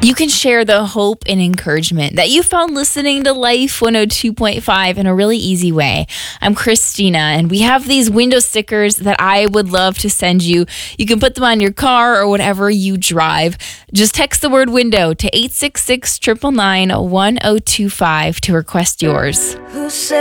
You can share the hope and encouragement that you found listening to Life 102.5 in a really easy way. I'm Christina, and we have these window stickers that I would love to send you. You can put them on your car or whatever you drive. Just text the word window to 866-999-1025 to request yours. Who said